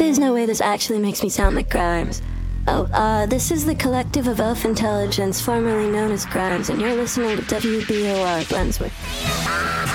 There's no way this actually makes me sound like Grimes. Oh, this is the Collective of Elf Intelligence, formerly known as Grimes, and you're listening to WBOR Brunswick.